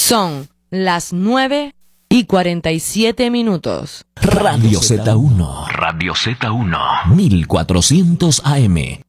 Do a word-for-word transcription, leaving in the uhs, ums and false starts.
Son las nueve y cuarenta y siete minutos. Radio Z uno. Radio Z uno. mil cuatrocientos A M.